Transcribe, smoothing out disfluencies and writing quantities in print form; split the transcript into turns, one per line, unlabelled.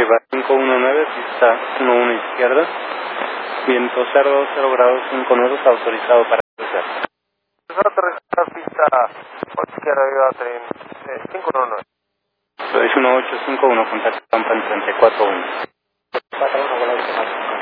va 519, pista 11 izquierda. Viento 0 grados 5 nudos, autorizado para cruzar.
Autorizada pista 8 izquierda, viva tren 519.
1851, contacto Pampa en 34-1.
41,